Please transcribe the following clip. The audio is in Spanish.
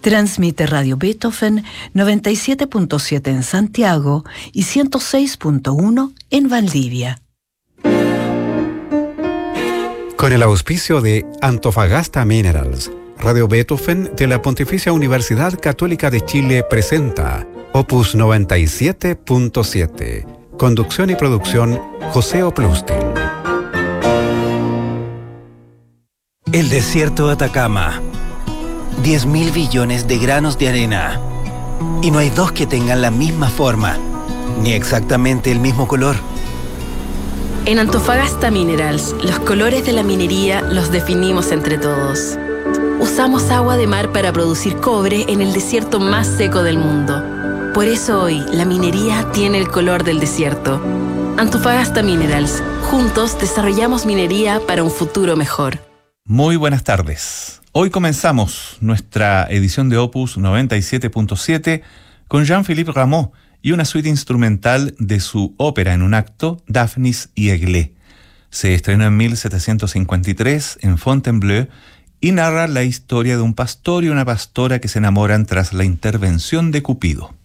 Transmite Radio Beethoven 97.7 en Santiago y 106.1 en Valdivia. Con el auspicio de Antofagasta Minerals, Radio Beethoven de la Pontificia Universidad Católica de Chile presenta Opus 97.7. Conducción y producción José Oplustin. El desierto de Atacama. 10.000 billones de granos de arena. Y no hay dos que tengan la misma forma, ni exactamente el mismo color. En Antofagasta Minerals, los colores de la minería los definimos entre todos. Usamos agua de mar para producir cobre en el desierto más seco del mundo. Por eso hoy, la minería tiene el color del desierto. Antofagasta Minerals. Juntos desarrollamos minería para un futuro mejor. Muy buenas tardes. Hoy comenzamos nuestra edición de Opus 97.7 con Jean-Philippe Rameau y una suite instrumental de su ópera en un acto, Daphnis y Eglé. Se estrenó en 1753 en Fontainebleau y narra la historia de un pastor y una pastora que se enamoran tras la intervención de Cupido.